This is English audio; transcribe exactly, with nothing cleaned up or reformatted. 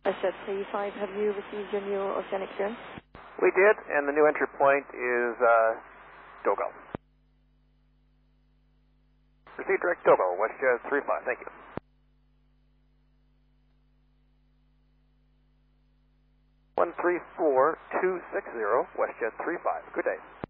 WestJet three five, have you received your new oceanic clearance? We did, and the new entry point is uh, Dogo. Proceed direct Dogo, WestJet three five, thank you. one three four two six zero, WestJet three five, good day.